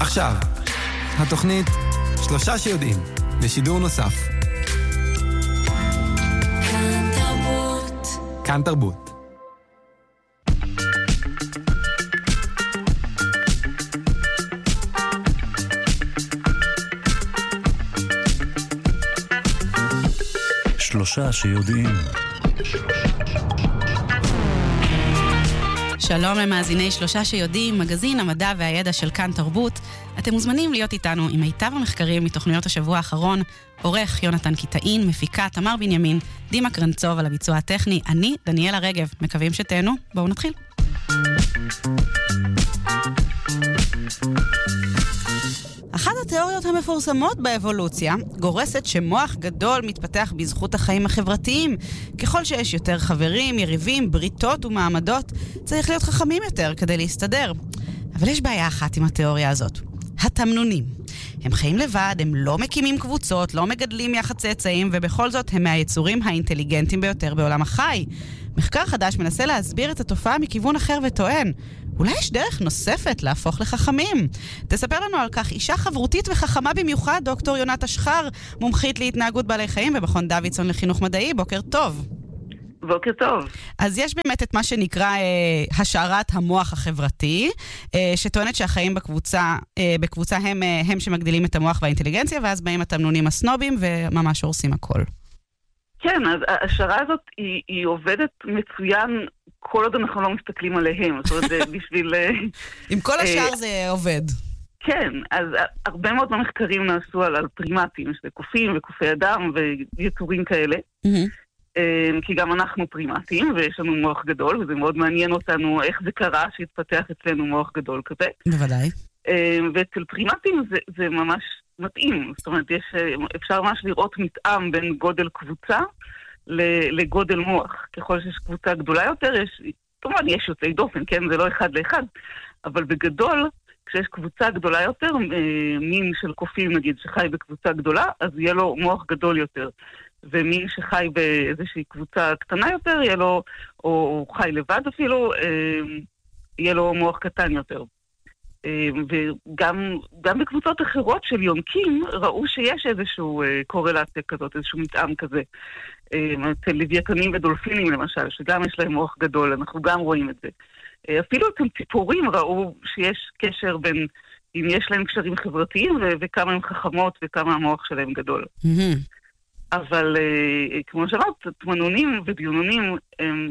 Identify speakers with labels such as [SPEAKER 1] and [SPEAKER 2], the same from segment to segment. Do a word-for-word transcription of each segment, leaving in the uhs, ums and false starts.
[SPEAKER 1] עכשיו, התוכנית שלושה שיודעים, בשידור נוסף. כאן תרבות. כאן תרבות.
[SPEAKER 2] שלושה שיודעים.
[SPEAKER 3] שלום למאזיני שלושה שיודעים, מגזין המדע והידע של כאן תרבות. אתם מוזמנים להיות איתנו עם מיטב המחקרים מתוכניות השבוע האחרון. עורך יונתן קיטאין, מפיקה תמר בנימין, דימה קרנצוב על הביצוע הטכני, אני דניאלה רגב. מקווים שתהנו. בואו נתחיל. אחת התיאוריות המפורסמות באבולוציה גורסת שמוח גדול מתפתח בזכות החיים החברתיים. ככל שיש יותר חברים, יריבים, בריתות ומעמדות, צריך להיות חכמים יותר כדי להסתדר. אבל יש בעיה אחת עם התיאוריה הזאת. התמנונים. הם חיים לבד, הם לא מקימים קבוצות, לא מגדלים יחד צאצאים, ובכל זאת הם מהיצורים האינטליגנטיים ביותר בעולם החי. מחקר חדש מנסה להסביר את התופעה מכיוון אחר וטוען, אולי יש דרך נוספת להפוך לחכמים. תספר לנו על כך אישה חברותית וחכמה במיוחד, דוקטור יונת אשחר, מומחית להתנהגות בעלי חיים במכון דוידסון לחינוך מדעי. בוקר טוב.
[SPEAKER 4] בוקר טוב.
[SPEAKER 3] אז יש באמת את מה שנקרא אה, השערת המוח החברתי, אה, שטוענת שהחיים בקבוצה, אה, בקבוצה הם, אה, הם שמגדילים את המוח והאינטליגנציה, ואז באים התמנונים הסנובים וממש הורסים הכל.
[SPEAKER 4] כן, אז ההשערה הזאת היא, היא עובדת מצוין כל עוד אנחנו לא מסתכלים עליהם. זאת אומרת, בשביל...
[SPEAKER 3] עם כל השאר זה עובד.
[SPEAKER 4] כן, אז הרבה מאוד מהמחקרים נעשו על, על פרימטים, שזה קופים וקופי אדם ויצורים כאלה. כי גם אנחנו פרימטים ויש לנו מוח גדול, וזה מאוד מעניין אותנו איך זה קרה שהתפתח אצלנו מוח גדול כזה.
[SPEAKER 3] בוודאי.
[SPEAKER 4] ואצל פרימטים זה, זה ממש מתאים. זאת אומרת, יש, אפשר ממש לראות מתאם בין גודל קבוצה לגודל מוח. ככל שיש קבוצה גדולה יותר, יש, כמובן יש יוצאי דופן, כן? זה לא אחד לאחד, אבל בגדול, כשיש קבוצה גדולה יותר, מין של קופים נגיד שחי בקבוצה גדולה, אז יהיה לו מוח גדול יותר. ומין שחי באיזושהי קבוצה קטנה יותר, יהיה לו, או חי לבד אפילו, יהיה לו מוח קטן יותר. וגם גם בקבוצות אחרות של יונקים ראו שיש איזשהו קורלציה כזאת, איזשהו מתאם כזה. אצל לוויתנים ודולפינים למשל, שגם יש להם מוח גדול, אנחנו גם רואים את זה. אפילו אצל ציפורים ראו שיש קשר בין אם יש להם קשרים חברתיים ו- וכמה הם חכמות וכמה המוח שלהם גדול. Mm-hmm. אבל כמו שאמרת, תמנונים ודיונונים הם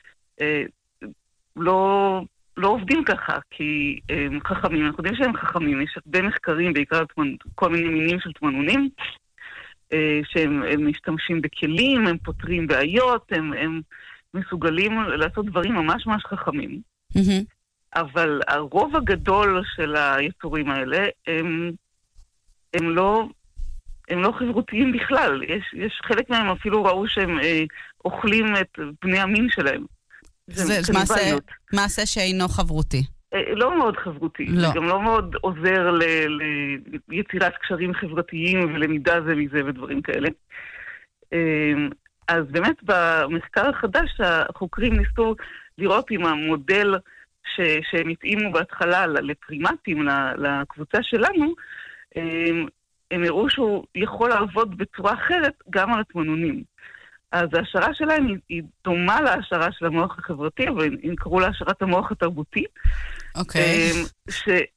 [SPEAKER 4] לא... לא עובדים ככה, כי הם חכמים. אנחנו יודעים שהם חכמים. יש הרבה מחקרים, בעיקר כל מיני מינים של תמנונים, שהם הם משתמשים בכלים, הם פותרים בעיות, הם, הם מסוגלים לעשות דברים ממש ממש חכמים. Mm-hmm. אבל הרוב הגדול של היצורים האלה, הם, הם, לא, הם לא חברותיים בכלל. יש, יש חלק מהם אפילו ראו שהם אה, אוכלים את בני המין שלהם.
[SPEAKER 3] זה, זה מעשה, מעשה שאינו חברותי.
[SPEAKER 4] לא מאוד חברותי. לא. זה גם לא מאוד עוזר ל, ליצירת קשרים חברתיים ולמידה זה מזה ודברים כאלה. אז באמת במחקר החדש החוקרים ניסו לראות אם המודל ש, שהם התאימו בהתחלה לפרימטים, לקבוצה שלנו, הם הראו שהוא יכול לעבוד בצורה אחרת גם על התמנונים. אז ההשערה שלהם היא, היא דומה להשערה של המוח החברתי, אבל הם קראו לה השערת המוח התרבותי.
[SPEAKER 3] אוקיי.
[SPEAKER 4] Okay.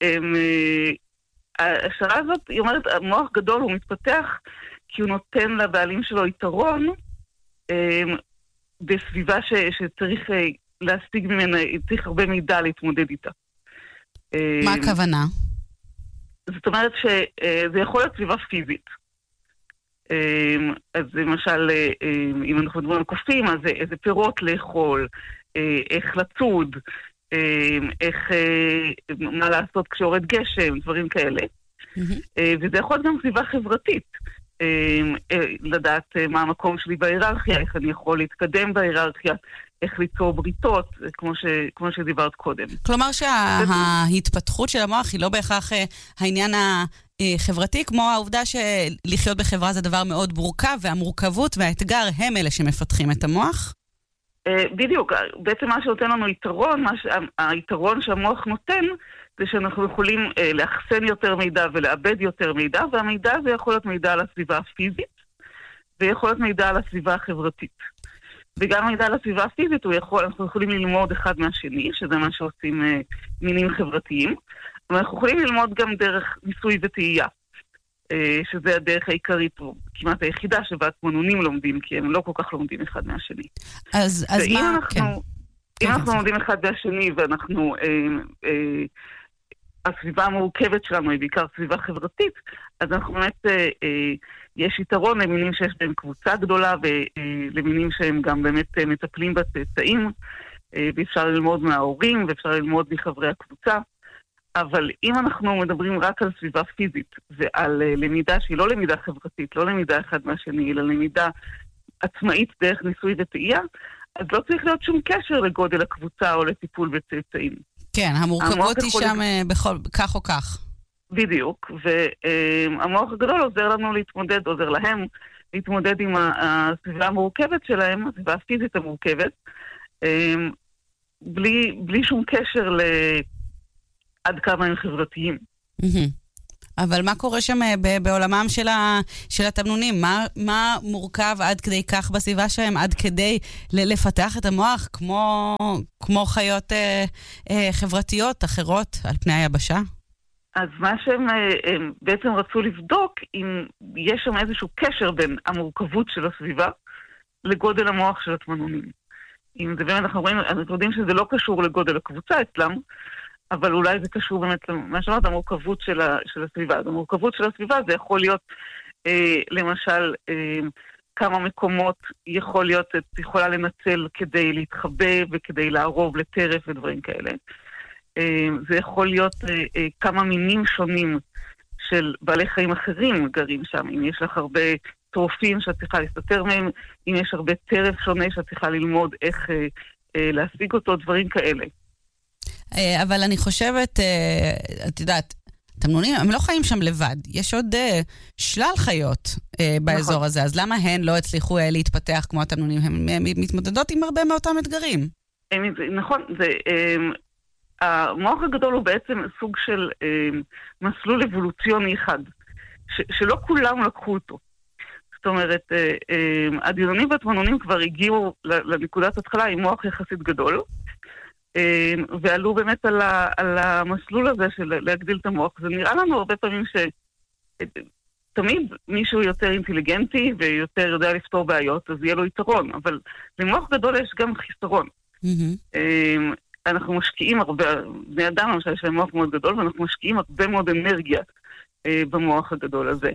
[SPEAKER 4] שההשערה הזאת, היא אומרת, המוח גדול הוא מתפתח כי הוא נותן לבעלים שלו יתרון בסביבה ש, שצריך להשיג ממנה, צריך הרבה מידע להתמודד איתה.
[SPEAKER 3] מה הכוונה?
[SPEAKER 4] זאת אומרת שזה יכול להיות סביבה פיזית. אז למשל, אם אנחנו מדברים על קופים, אז איזה פירות לאכול, איך לצוד, איך, מה לעשות כשיורד גשם, דברים כאלה. וזה יכול להיות גם סביבה חברתית. לדעת מה המקום שלי בהיררכיה, איך אני יכול להתקדם בהיררכיה, איך ליצור בריתות, כמו, ש, כמו שדיברת קודם.
[SPEAKER 3] כלומר שההתפתחות של המוח היא לא בהכרח העניין החברתי, כמו העובדה שלחיות בחברה זה דבר מאוד מורכב, והמורכבות והאתגר הם אלה שמפתחים את המוח?
[SPEAKER 4] בדיוק, בעצם מה שנותן לנו יתרון, מה ש... היתרון שהמוח נותן, זה שאנחנו יכולים אה, לאחסן יותר מידע ולאבד יותר מידע, והמידע הזה יכול להיות מידע על הסביבה הפיזית, ויכול להיות מידע על הסביבה החברתית. וגם מידע על הסביבה הפיזית, הוא יכול, אנחנו יכולים ללמוד אחד מהשני, שזה מה שעושים אה, מינים חברתיים, אבל אנחנו יכולים ללמוד גם דרך ניסוי וטעייה, אה, שזה הדרך העיקרית, כמעט היחידה שבה התמנונים לומדים, כי הם לא כל כך לומדים אחד מהשני.
[SPEAKER 3] אז, אז מה...
[SPEAKER 4] אנחנו,
[SPEAKER 3] כן.
[SPEAKER 4] אם אנחנו לומדים אחד מהשני, ואנחנו... אה, אה, הסביבה המורכבת שלנו היא בעיקר סביבה חברתית, אז אנחנו באמת, אה, אה, יש יתרון למינים שיש בהם קבוצה גדולה, ולמינים שהם גם באמת אה, מטפלים בצאצאים, אה, ואפשר ללמוד מההורים, ואפשר ללמוד מחברי הקבוצה, אבל אם אנחנו מדברים רק על סביבה פיזית, ועל אה, למידה שהיא לא למידה חברתית, לא למידה אחד מהשני, אלא למידה עצמאית דרך ניסוי וטעייה, אז לא צריך להיות שום קשר לגודל הקבוצה או לטיפול בצאצאים.
[SPEAKER 3] כן, המורכבות היא שם בכל, כך או כך.
[SPEAKER 4] בדיוק, והמוח הגדול עוזר לנו להתמודד, עוזר להם להתמודד עם הסביבה המורכבת שלהם, הסביבה הפיזית המורכבת, בלי, בלי שום קשר לעד כמה הם חברתיים.
[SPEAKER 3] אבל מה קורה שם בעולמם של, ה, של התמנונים? מה, מה מורכב עד כדי כך בסביבה שלהם, עד כדי לפתח את המוח כמו, כמו חיות אה, אה, חברתיות אחרות על פני היבשה?
[SPEAKER 4] אז מה שהם אה, בעצם רצו לבדוק, אם יש שם איזשהו קשר בין המורכבות של הסביבה לגודל המוח של התמנונים. אם זה באמת, אנחנו רואים, אנחנו יודעים שזה לא קשור לגודל הקבוצה אצלם, אבל אולי זה קשור באמת למה שאמרת, המורכבות של, ה, של הסביבה. המורכבות של הסביבה זה יכול להיות, אה, למשל, אה, כמה מקומות יכול להיות, את יכולה לנצל כדי להתחבא וכדי לערוב לטרף ודברים כאלה. אה, זה יכול להיות אה, אה, כמה מינים שונים של בעלי חיים אחרים גרים שם. אם יש לך הרבה טרופים שאת צריכה להסתתר מהם, אם יש הרבה טרף שונה שאת צריכה ללמוד איך אה, אה, להשיג אותו, דברים כאלה.
[SPEAKER 3] אבל אני חושבת, את יודעת, תמנונים, הם לא חיים שם לבד. יש עוד שלל חיות באזור נכון. הזה, אז למה הן לא הצליחו להתפתח כמו התמנונים? הן מתמודדות עם הרבה מאותם אתגרים.
[SPEAKER 4] נכון, זה, המוח הגדול הוא בעצם סוג של מסלול אבולוציוני אחד, ש, שלא כולם לקחו אותו. זאת אומרת, הדינונים והתמנונים כבר הגיעו לנקודת התחלה עם מוח יחסית גדול, ועלו באמת על, ה, על המסלול הזה של להגדיל את המוח. זה נראה לנו הרבה פעמים שתמיד מישהו יותר אינטליגנטי ויותר יודע לפתור בעיות, אז יהיה לו יתרון, אבל למוח גדול יש גם חיסרון. Mm-hmm. אנחנו משקיעים הרבה, בני אדם למשל יש להם מוח מאוד גדול, ואנחנו משקיעים הרבה מאוד אנרגיה במוח הגדול הזה.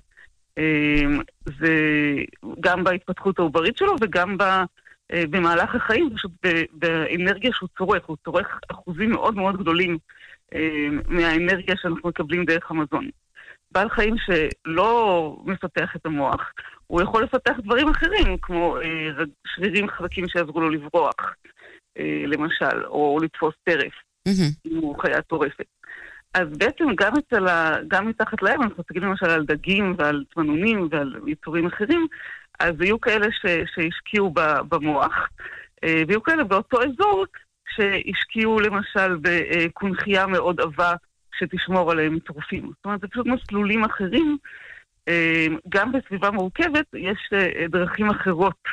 [SPEAKER 4] זה גם בהתפתחות העוברית שלו וגם ב... במהלך החיים, פשוט באנרגיה שהוא צורך, הוא צורך אחוזים מאוד מאוד גדולים מהאנרגיה שאנחנו מקבלים דרך המזון. בעל חיים שלא מפתח את המוח, הוא יכול לפתח דברים אחרים, כמו שרירים חזקים שיעזרו לו לברוח, למשל, או לתפוס טרף, אם הוא חיה טורפת. אז בעצם גם, ה... גם מתחת להם, אנחנו תגידים למשל על דגים ועל תמנונים ועל יצורים אחרים, אז היו כאלה ש... שהשקיעו במוח, והיו כאלה באותו אזור שהשקיעו למשל בקונחייה מאוד עבה שתשמור עליהם מטורפים. זאת אומרת, זה פשוט מסלולים אחרים. גם בסביבה מורכבת יש דרכים אחרות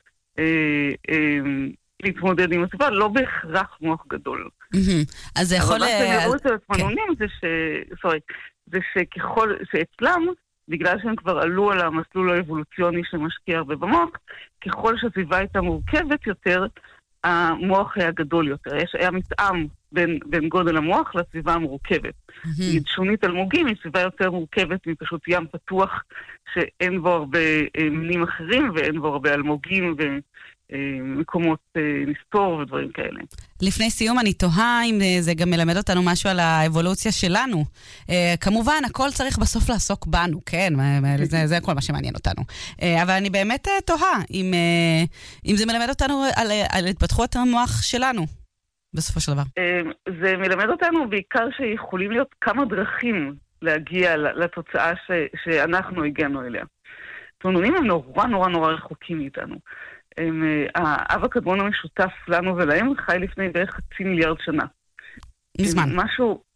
[SPEAKER 4] להתמודד עם הסביבה, לא בהכרח מוח גדול.
[SPEAKER 3] אז זה יכול...
[SPEAKER 4] אבל מה שהם יראו אצל התמנונים זה ש... סורי, זה שככל... שאצלם, בגלל שהם כבר עלו על המסלול האבולוציוני שמשקיע הרבה במוח, ככל שהסביבה הייתה מורכבת יותר, המוח היה גדול יותר. יש, היה מתאם בין, בין גודל המוח לסביבה המורכבת. Mm-hmm. שונית אלמוגים היא סביבה יותר מורכבת מפשוט ים פתוח, שאין בו הרבה מינים אחרים, ואין בו הרבה אלמוגים ומקומות נסתור ודברים כאלה.
[SPEAKER 3] לפני סיום אני תוהה אם זה גם מלמד אותנו משהו על האבולוציה שלנו. כמובן, הכל צריך בסוף לעסוק בנו, כן? זה, זה כל מה שמעניין אותנו. אבל אני באמת תוהה אם, אם זה מלמד אותנו על, על התפתחות המוח שלנו, בסופו של דבר.
[SPEAKER 4] זה מלמד אותנו בעיקר שיכולים להיות כמה דרכים להגיע לתוצאה ש, שאנחנו הגענו אליה. תמנונים הם נורא נורא נורא רחוקים מאיתנו. האב הקדמון המשותף לנו ולהם חי לפני בערך חצי מיליארד שנה.
[SPEAKER 3] מזמן.
[SPEAKER 4] משהו,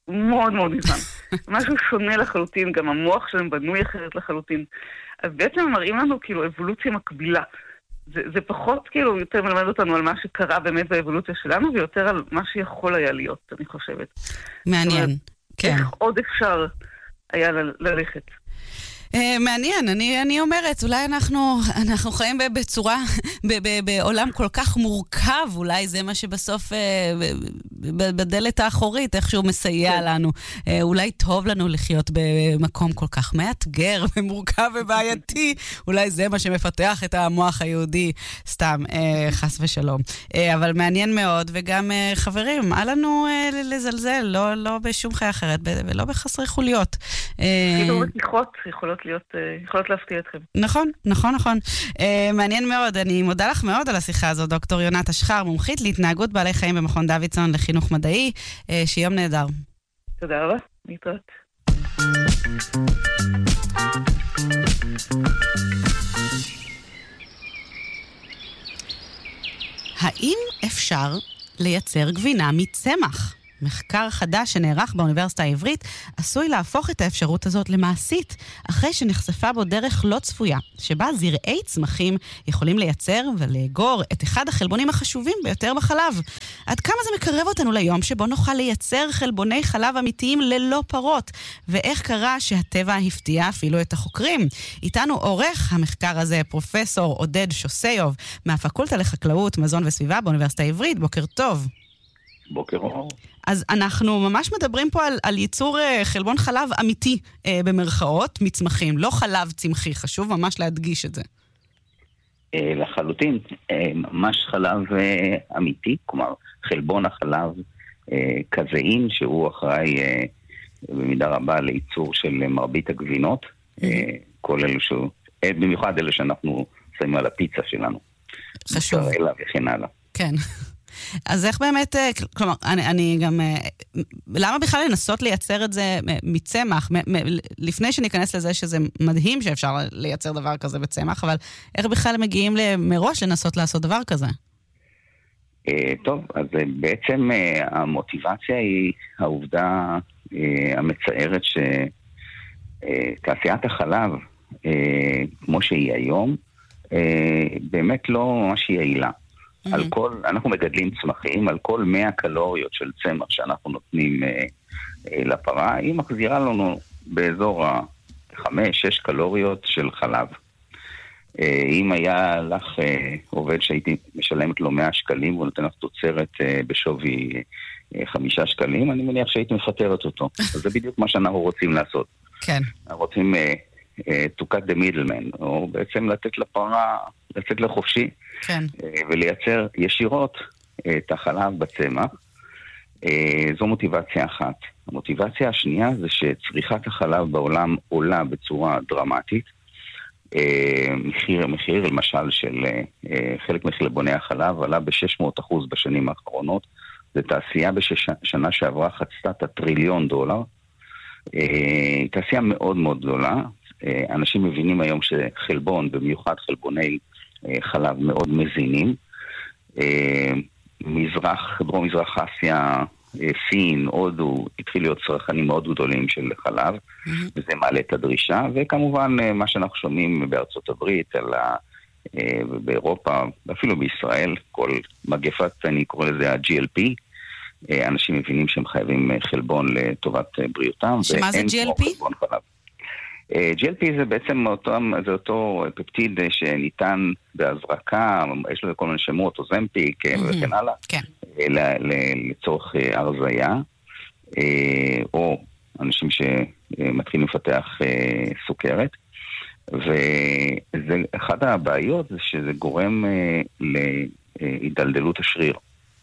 [SPEAKER 4] מאוד מאוד מזמן. משהו שונה לחלוטין, גם המוח שלהם בנוי אחרת לחלוטין. אז בעצם הם מראים לנו כאילו אבולוציה מקבילה. זה, זה פחות כאילו יותר מלמד אותנו על מה שקרה באמת באבולוציה שלנו, ויותר על מה שיכול היה להיות, אני חושבת.
[SPEAKER 3] מעניין,
[SPEAKER 4] אומרת,
[SPEAKER 3] כן.
[SPEAKER 4] איך עוד אפשר היה ל- ללכת.
[SPEAKER 3] Uh, מעניין, אני, אני אומרת, אולי אנחנו, אנחנו חיים בצורה, ב, ב, בעולם כל כך מורכב, אולי זה מה שבסוף uh, ב, ב, בדלת האחורית, איכשהו מסייע כן. לנו. Uh, אולי טוב לנו לחיות במקום כל כך מאתגר ומורכב ובעייתי, אולי זה מה שמפתח את המוח היהודי, סתם, uh, חס ושלום. Uh, אבל מעניין מאוד, וגם uh, חברים, אל לנו uh, לזלזל, לא, לא בשום חיה אחרת, ולא בחסרי חוליות.
[SPEAKER 4] אפילו רתיחות יכולות להיות, יכולות להפתיע אתכם.
[SPEAKER 3] נכון, נכון, נכון. Uh, מעניין מאוד. אני מודה לך מאוד על השיחה הזו, דוקטור יונת אשחר, מומחית להתנהגות בעלי חיים במכון דוידסון לחינוך מדעי. Uh, שיום נהדר.
[SPEAKER 4] תודה רבה, להתראות.
[SPEAKER 3] האם אפשר לייצר גבינה מצמח? מחקר חדש שנערך באוניברסיטה העברית עשוי להפוך את האפשרות הזאת למעשית, אחרי שנחשפה בו דרך לא צפויה, שבה זרעי צמחים יכולים לייצר ולאגור את אחד החלבונים החשובים ביותר בחלב. עד כמה זה מקרב אותנו ליום שבו נוכל לייצר חלבוני חלב אמיתיים ללא פרות, ואיך קרה שהטבע הפתיע אפילו את החוקרים. איתנו עורך המחקר הזה פרופסור עודד שוסיוב, מהפקולטה לחקלאות, מזון וסביבה באוניברסיטה העברית. בוקר טוב.
[SPEAKER 2] בוקר אור.
[SPEAKER 3] אז אנחנו ממש מדברים פה על, על ייצור uh, חלבון חלב אמיתי, uh, במרכאות, מצמחים, לא חלב צמחי, חשוב ממש להדגיש את זה.
[SPEAKER 2] Uh, לחלוטין, uh, ממש חלב uh, אמיתי, כלומר חלבון החלב uh, קזאין, שהוא אחראי uh, במידה רבה לייצור של מרבית הגבינות, mm-hmm. uh, כל אלו שהוא, uh, במיוחד אלו שאנחנו שמים על הפיצה שלנו.
[SPEAKER 3] חשוב.
[SPEAKER 2] מוצרלה וכן הלאה.
[SPEAKER 3] כן. אז איך באמת, כלומר, אני, אני גם, למה בכלל לנסות לייצר את זה מצמח? לפני שניכנס לזה שזה מדהים שאפשר לייצר דבר כזה בצמח, אבל איך בכלל מגיעים מראש לנסות לעשות דבר כזה?
[SPEAKER 2] טוב, אז בעצם המוטיבציה היא העובדה המצערת שתעשיית החלב, כמו שהיא היום, באמת לא ממש יעילה. Mm-hmm. על כל, אנחנו מגדלים צמחים, על כל מאה קלוריות של צמח שאנחנו נותנים אה, אה, לפרה, היא מחזירה לנו באזור ה-חמש שש קלוריות של חלב. אה, אם היה לך אה, עובד שהייתי משלמת לו מאה שקלים, והוא נותן לך תוצרת אה, בשווי אה, חמישה שקלים, אני מניח שהייתי מפטרת אותו. אז זה בדיוק מה שאנחנו רוצים לעשות.
[SPEAKER 3] כן.
[SPEAKER 2] אנחנו רוצים אה, אה, to cut the middleman, או בעצם לתת לפרה, לצאת לחופשי, כן. ולייצר ישירות את החלב בצמח. זו מוטיבציה אחת. המוטיבציה השנייה זה שצריכת החלב בעולם עולה בצורה דרמטית. מחיר, מחיר למשל של חלק מחלבוני החלב עלה ב-שש מאות אחוז בשנים האחרונות. זו תעשייה בשנה שעברה חצתה את הטריליון דולר. תעשייה מאוד מאוד גדולה. אנשים מבינים היום שחלבון, במיוחד חלבוני חלב מאוד מזינים. מזרח, דרום מזרח אסיה, סין, הודו, התחיל להיות צרכנים מאוד גדולים של חלב, mm-hmm. וזה מעלה את הדרישה, וכמובן מה שאנחנו שומעים בארצות הברית, על ה, באירופה, אפילו בישראל, כל מגפת, אני קורא לזה ה-ג'י אל פי, אנשים מבינים שהם חייבים חלבון לטובת בריאותם.
[SPEAKER 3] שמה זה ג'י אל פי?
[SPEAKER 2] ג'י אל פי זה בעצם אותו, זה אותו פפטיד שניתן בהזרקה, יש לו כל מיני שמות, אוזמפיק וכן הלאה, לצורך הרזיה, או אנשים שמתחילים לפתח סוכרת, ואחת הבעיות זה שזה גורם להידלדלות השריר.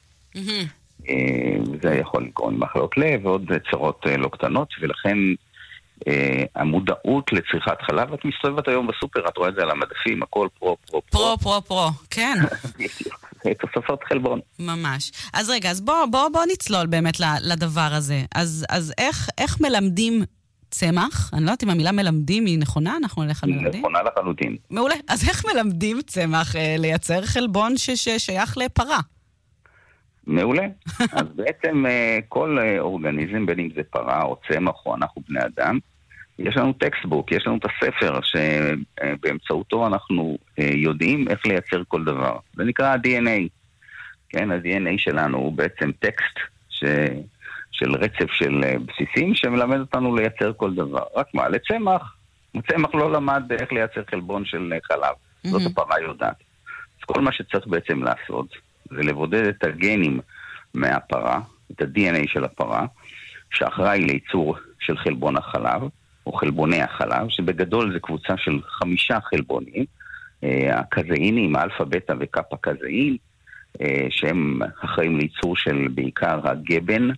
[SPEAKER 2] זה יכול לגרום מחלות לב ועוד צרות לא קטנות, ולכן Uh, המודעות לצריכת חלב, את מסתובבת היום בסופר, את רואה את זה על המדפים, הכל פרו, פרו, פרו.
[SPEAKER 3] פרו, פרו, פרו, כן.
[SPEAKER 2] תוספות חלבון.
[SPEAKER 3] ממש. אז רגע, אז בוא, בוא, בוא נצלול באמת לדבר הזה. אז, אז איך, איך מלמדים צמח? אני לא יודעת אם המילה מלמדים היא נכונה, אנחנו נלך על מלמדים.
[SPEAKER 2] נכונה לחלוטין.
[SPEAKER 3] מעולה. אז איך מלמדים צמח אה, לייצר חלבון ששייך לפרה?
[SPEAKER 2] מעולה. אז בעצם כל אורגניזם, בין אם זה פרה או צמח או אנחנו בני אדם, יש לנו טקסטבוק, יש לנו את הספר שבאמצעותו אנחנו יודעים איך לייצר כל דבר. זה נקרא ה-די אן איי. כן, ה-די אן איי שלנו הוא בעצם טקסט ש... של רצף של בסיסים שמלמד אותנו לייצר כל דבר. רק מה, לצמח, צמח לא למד איך לייצר חלבון של חלב. Mm-hmm. זאת הפרה יודעת. אז כל מה שצריך בעצם לעשות זה לבודד את הגנים מהפרה, את ה-די אן איי של הפרה, שאחראי לייצור של חלבון החלב, או חלבוני החלב, שבגדול זה קבוצה של חמישה חלבונים, הקזאינים, אלפא, בטא וקאפא קזאין, שהם אחראים לייצור של בעיקר הגבן,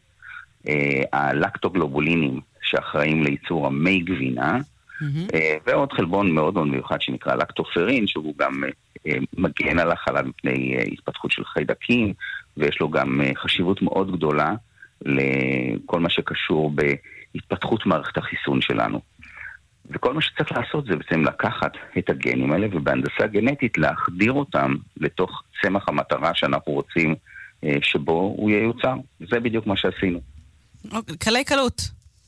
[SPEAKER 2] הלקטוגלובולינים שאחראים לייצור המי גבינה, mm-hmm. ועוד חלבון מאוד מאוד מיוחד שנקרא לקטופרין, שהוא גם מגן על החלב מפני התפתחות של חיידקים, ויש לו גם חשיבות מאוד גדולה לכל מה שקשור בהתפתחות מערכת החיסון שלנו. וכל מה שצריך לעשות זה בעצם לקחת את הגנים האלה, ובהנדסה גנטית להחדיר אותם לתוך צמח המטרה שאנחנו רוצים שבו הוא ייוצר. זה בדיוק מה שעשינו.
[SPEAKER 3] קלי קלות.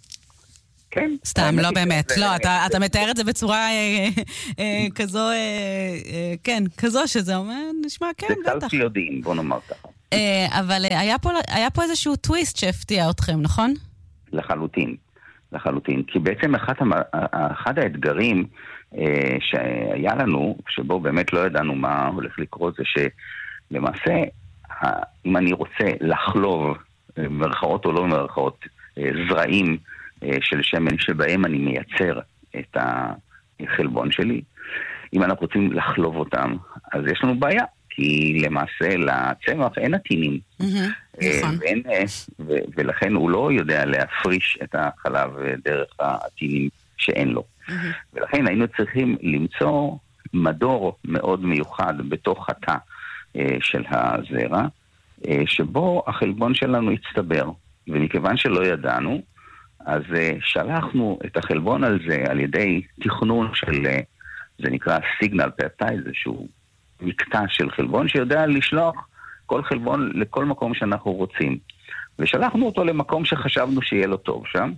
[SPEAKER 2] כן.
[SPEAKER 3] סתם, לא באמת. לא, אתה מתאר את זה בצורה כזו, כן, כזו שזה אומר, נשמע, כן, בטח.
[SPEAKER 2] זה קל שיודעים, בוא נאמר ככה.
[SPEAKER 3] אבל היה פה איזשהו טוויסט שהפתיע אתכם, נכון?
[SPEAKER 2] לחלוטין. לחלוטין. כי בעצם אחד, אחד האתגרים שהיה לנו, שבו באמת לא ידענו מה הולך לקרות, זה שלמעשה, אם אני רוצה לחלוב מרכאות או לא מרכאות, זרעים של שמן שבהם אני מייצר את החלבון שלי, אם אנחנו רוצים לחלוב אותם, אז יש לנו בעיה, כי למעשה לצמח אין עטינים. ואין, ו, ולכן הוא לא יודע להפריש את החלב דרך העטינים שאין לו. ולכן היינו צריכים למצוא מדור מאוד מיוחד בתוך התא של הזרע, שבו החלבון שלנו הצטבר. ומכיוון שלא ידענו, אז שלחנו את החלבון על זה על ידי תכנון של, זה נקרא סיגנל פפטייד, זה שהוא מקטע של חלבון שיודע לשלוח כל חלבון לכל מקום שאנחנו רוצים. ושלחנו אותו למקום שחשבנו שיהיה לו טוב שם,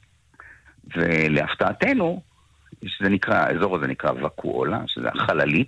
[SPEAKER 2] ולהפתעתנו, שזה נקרא, האזור הזה נקרא וקואלה, שזה החללית,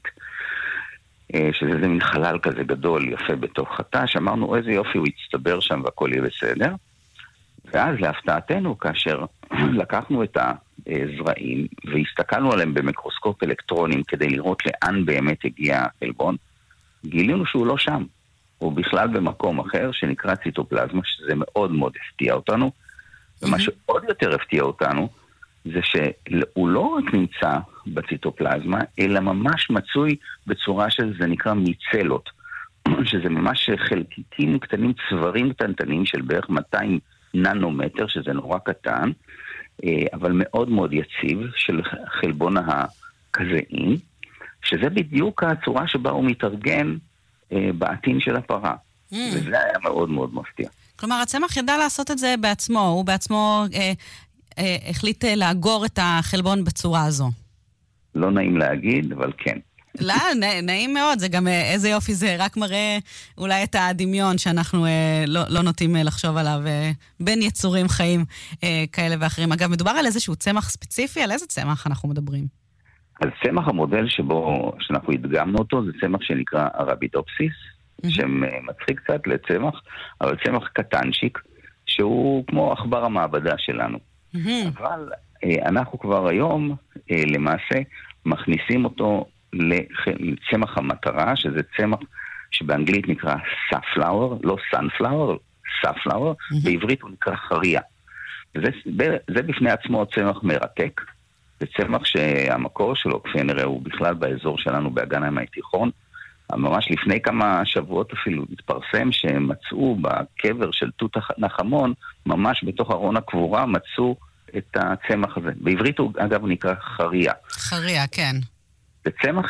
[SPEAKER 2] שזה זה מין חלל כזה גדול, יפה בתוך התא, שאמרנו איזה יופי הוא יצטבר שם והכל יהיה בסדר. ואז להפתעתנו, כאשר לקחנו את הזרעים והסתכלנו עליהם במיקרוסקופ אלקטרונים כדי לראות לאן באמת הגיע החלבון, גילינו שהוא לא שם. הוא בכלל במקום אחר שנקרא ציטופלזמה, שזה מאוד מאוד הפתיע אותנו. ומה שעוד יותר הפתיע אותנו, זה שהוא לא רק נמצא בציטופלזמה, אלא ממש מצוי בצורה שזה נקרא מיצלות, שזה ממש חלקיקים קטנים, צברים קטנטנים של בערך מאתיים ננומטר, שזה נורא קטן, אבל מאוד מאוד יציב, של חלבון הקזאין, שזה בדיוק הצורה שבה הוא מתארגן בעתין של הפרה. Mm. וזה היה מאוד מאוד מפתיע.
[SPEAKER 3] כלומר, הצמח ידע לעשות את זה בעצמו, הוא בעצמו אה, אה, החליט לאגור את החלבון בצורה הזו.
[SPEAKER 2] לא נעים להגיד, אבל כן.
[SPEAKER 3] לא, נ, נעים מאוד, זה גם איזה יופי, זה רק מראה אולי את הדמיון שאנחנו אה, לא, לא נוטים אה, לחשוב עליו, אה, בין יצורים חיים אה, כאלה ואחרים. אגב, מדובר על איזשהו צמח ספציפי, על איזה צמח אנחנו מדברים?
[SPEAKER 2] על צמח המודל שבו, שאנחנו הדגמנו אותו, זה צמח שנקרא ארבידופסיס, mm-hmm. שמצחיק קצת לצמח, אבל צמח קטנצ'יק, שהוא כמו עכבר המעבדה שלנו. Mm-hmm. אבל אה, אנחנו כבר היום אה, למעשה מכניסים אותו לצמח המטרה, שזה צמח שבאנגלית נקרא safflower, לא sunflower, safflower, mm-hmm. בעברית הוא נקרא חריה. וזה, זה בפני עצמו צמח מרתק, זה צמח שהמקור שלו, כפי נראה, הוא בכלל באזור שלנו באגן הים התיכון. ממש לפני כמה שבועות אפילו התפרסם שמצאו בקבר של תות נחמון, ממש בתוך ארון הקבורה, מצאו את הצמח הזה. בעברית הוא אגב נקרא חריה.
[SPEAKER 3] חריה, כן.
[SPEAKER 2] זה צמח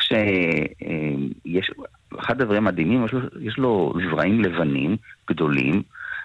[SPEAKER 2] שיש, אחד הדברים מדהימים, יש לו זרעים לבנים גדולים,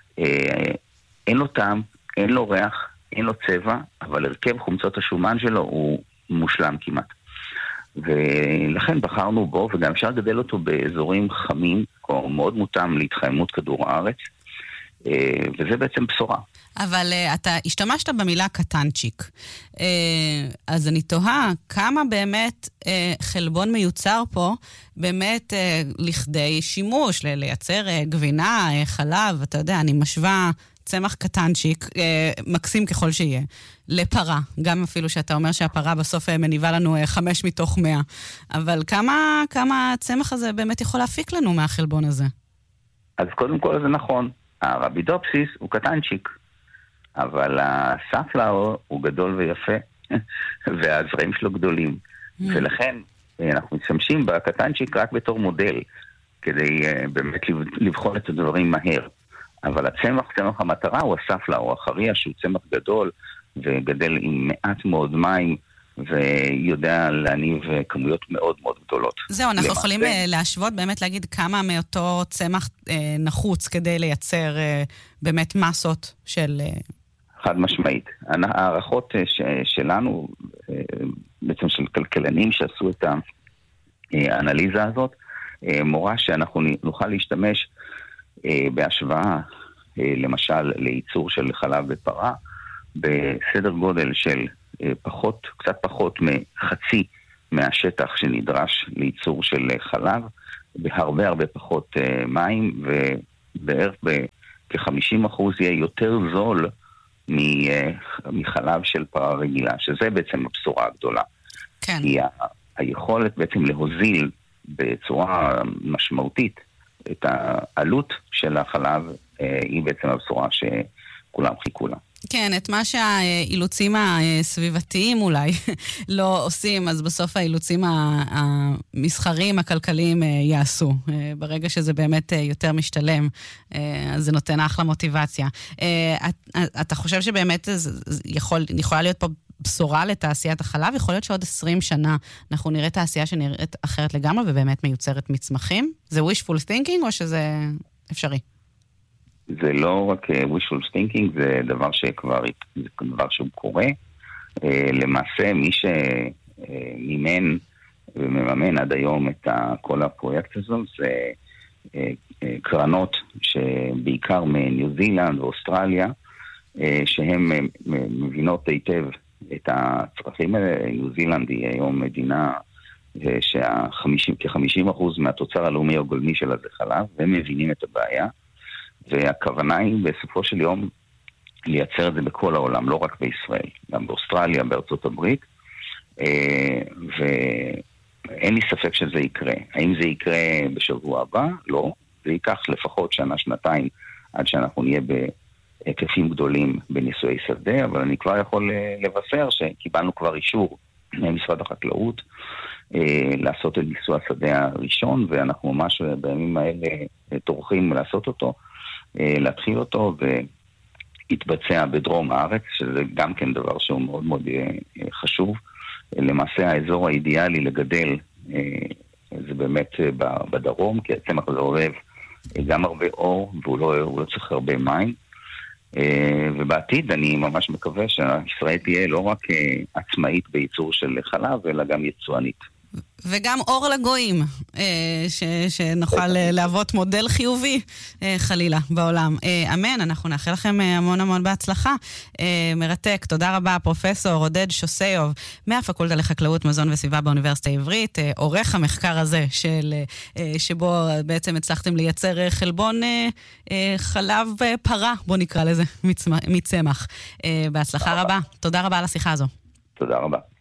[SPEAKER 2] אין לו טעם, אין לו ריח, אין לו צבע, אבל הרכב חומצות השומן שלו הוא מושלם כמעט. ולכן בחרנו בו, וגם אפשר לגדל אותו באזורים חמים, כמו מאוד מותאם להתחממות כדור הארץ, וזה בעצם בשורה.
[SPEAKER 3] אבל uh, אתה השתמשת במילה קטנצ'יק. Uh, אז אני תוהה כמה באמת uh, חלבון מיוצר פה, באמת uh, לכדי שימוש, ל- לייצר uh, גבינה, uh, חלב, אתה יודע, אני משווה צמח קטנצ'יק, uh, מקסים ככל שיהיה, לפרה. גם אפילו שאתה אומר שהפרה בסוף uh, מניבה לנו uh, חמש מתוך מאה. אבל כמה, כמה הצמח הזה באמת יכול להפיק לנו מהחלבון הזה?
[SPEAKER 2] אז קודם כל זה נכון. הרבידופסיס הוא קטנצ'יק. אבל הסאפלאור הוא גדול ויפה, והזרעים שלו גדולים. Mm. ולכן אנחנו משתמשים בקטנצ'יק רק בתור מודל, כדי uh, באמת לבחון את הדברים מהר. אבל הצמח, צמח המטרה הוא הסאפלאור, החריה שהוא צמח גדול, וגדל עם מעט מאוד מים, ויודע להניב כמויות מאוד מאוד גדולות.
[SPEAKER 3] זהו, אנחנו למעשה יכולים להשוות, באמת להגיד כמה מאותו צמח אה, נחוץ, כדי לייצר אה, באמת מסות של... אה...
[SPEAKER 2] חד משמעית. הערכות ש, שלנו, בעצם של כלכלנים שעשו את האנליזה הזאת, מורה שאנחנו נוכל להשתמש בהשוואה, למשל, לייצור של חלב בפרה, בסדר גודל של פחות, קצת פחות מחצי מהשטח שנדרש לייצור של חלב, בהרבה הרבה פחות מים, ובערך בכ-חמישים אחוז יהיה יותר זול מחלב של פרה רגילה, שזה בעצם הבשורה הגדולה.
[SPEAKER 3] כן.
[SPEAKER 2] כי ה- היכולת בעצם להוזיל בצורה משמעותית את העלות של החלב, היא בעצם הבשורה שכולם חיכו לה.
[SPEAKER 3] כן, את מה שהאילוצים הסביבתיים אולי לא עושים, אז בסוף האילוצים המסחריים, הכלכליים יעשו. ברגע שזה באמת יותר משתלם, אז זה נותן אחלה מוטיבציה. אתה חושב שבאמת יכול, יכולה להיות פה בשורה לתעשיית החלב? יכול להיות שעוד עשרים שנה אנחנו נראה תעשייה שנראית אחרת לגמרי ובאמת מיוצרת מצמחים? זה wishful thinking או שזה אפשרי?
[SPEAKER 2] זה לא רק wishful thinking, זה דבר שכבר, זה דבר שהוא קורה. למעשה, מי שמימן ומממן עד היום את כל הפרויקט הזה, זה קרנות שבעיקר מניו זילנד ואוסטרליה, שהן מבינות היטב את הצרכים האלה. ניו זילנד היא היום מדינה שכ-חמישים אחוז מהתוצר הלאומי הגולמי שלה זה חלב, והם מבינים את הבעיה. והכוונה היא בסופו של יום לייצר את זה בכל העולם, לא רק בישראל, גם באוסטרליה, בארצות הברית, ואין לי ספק שזה יקרה. האם זה יקרה בשבוע הבא? לא. זה ייקח לפחות שנה, שנתיים, עד שאנחנו נהיה בהיקפים גדולים בניסויי שדה, אבל אני כבר יכול לבשר שקיבלנו כבר אישור ממשרד החקלאות לעשות את ניסוי השדה הראשון, ואנחנו ממש בימים האלה תורכים לעשות אותו, להתחיל אותו והתבצע בדרום הארץ, שזה גם כן דבר שהוא מאוד מאוד חשוב. למעשה האזור האידיאלי לגדל זה באמת בדרום, כי הצמח הזה אוהב גם הרבה אור, והוא לא, הוא לא צריך הרבה מים. ובעתיד אני ממש מקווה שישראל תהיה לא רק עצמאית בייצור של חלב, אלא גם יצואנית.
[SPEAKER 3] וגם אור לגויים, ש, שנוכל להוות מודל חיובי חלילה בעולם. אמן, אנחנו נאחל לכם המון המון בהצלחה. מרתק, תודה רבה, פרופסור עודד שוסיוב, מהפקולטה לחקלאות, מזון וסביבה באוניברסיטה העברית, עורך המחקר הזה, של, שבו בעצם הצלחתם לייצר חלבון חלב פרה, בוא נקרא לזה, מצמח. בהצלחה רבה. תודה רבה על השיחה הזו.
[SPEAKER 2] תודה רבה.